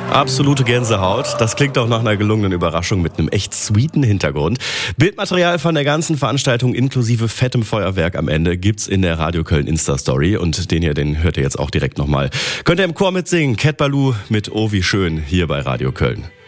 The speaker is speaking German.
Absolute Gänsehaut. Das klingt auch nach einer gelungenen Überraschung mit einem echt sweeten Hintergrund. Bildmaterial von der ganzen Veranstaltung inklusive fettem Feuerwerk am Ende gibt's in der Radio Köln Insta-Story. Und den hört ihr jetzt auch direkt nochmal. Könnt ihr im Chor mitsingen. Cat Balou mit Oh wie schön hier bei Radio Köln.